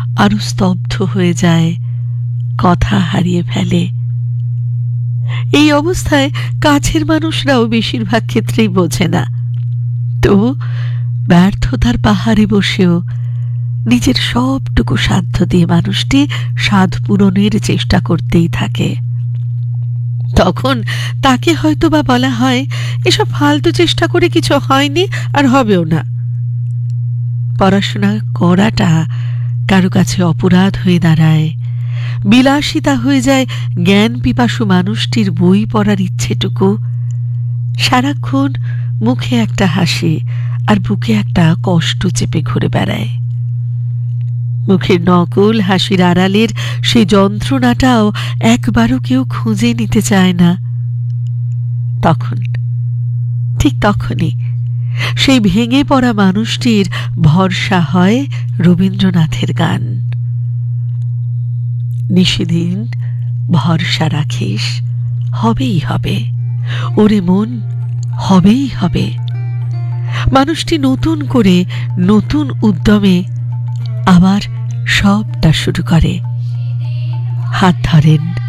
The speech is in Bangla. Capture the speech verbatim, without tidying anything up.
আরো স্তব্ধ হয়ে যায়, কথা হারিয়ে ফেলে। এই অবস্থায় কাছের মানুষরাও বেশিরভাগ ক্ষেত্রেই বোঝে না, তো ব্যর্থতার পাহাড়ে বসেও নিজের সবটুকু সাধ্য দিয়ে মানুষটি স্বাদ পূরণের চেষ্টা করতেই থাকে। তখন তাকে হয়তো বা বলা হয়, এসব ফালতু চেষ্টা করে কিছু হয়নি আর হবেও না। পড়াশোনা করাটা কারো কাছে অপরাধ হয়ে দাঁড়ায়, বিলাসিতা হয়ে যায় জ্ঞান পিপাসু মানুষটির বই পড়ার ইচ্ছেটুকু। সারাক্ষণ মুখে একটা হাসি আর বুকে একটা কষ্ট চেপে ঘুরে বেড়ায়। মুখের নকল হাসির আড়ালের সেই যন্ত্রণাটাও একবারও কেউ খুঁজে নিতে চায় না। তখন, ঠিক তখনই সেই ভেঙে পড়া মানুষটির ভরসা হয় রবীন্দ্রনাথের গান। নিশিদিন ভরসা রাখিস, হবেই হবে, ওরে মন হবেই হবে। মানুষটি নতুন করে নতুন উদ্যমে আবার সবটা শুরু করে। হাত ধরেন